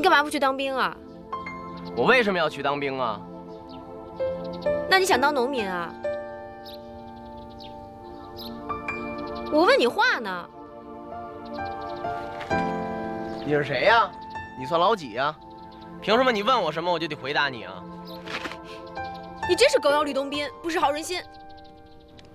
你干嘛不去当兵啊？ 我为什么要去当兵啊？ 那你想当农民啊？我问你话呢。 你是谁呀？你算老几呀？凭什么你问我什么我就得回答你啊？ 你真是狗咬吕洞宾，不识好人心。